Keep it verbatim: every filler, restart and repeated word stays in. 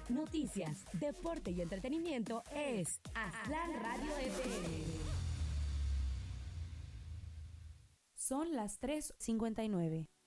noticias, deporte y entretenimiento es Aztlán Radio F M. Son las tres cincuenta y nueve.